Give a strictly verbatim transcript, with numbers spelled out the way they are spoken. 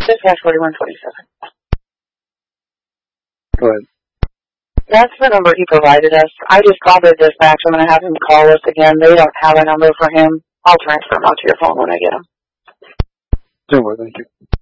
Dispatch forty-one twenty-seven. Go ahead. That's the number he provided us. I just called their dispatch. I'm going to have him call us again. They don't have a number for him. I'll transfer him out to your phone when I get him. Super, thank you.